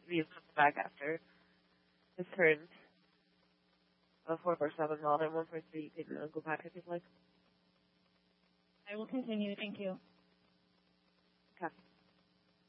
we come back after this current 447 model and 143. You can go back if you'd like. I will continue. Thank you.